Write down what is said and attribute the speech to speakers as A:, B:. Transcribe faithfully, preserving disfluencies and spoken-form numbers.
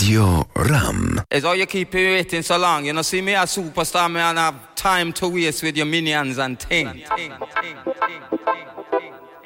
A: Radio Ram.
B: It's all you keep me waiting so long. You know, see me a superstar, man, I have time to waste with your minions and things.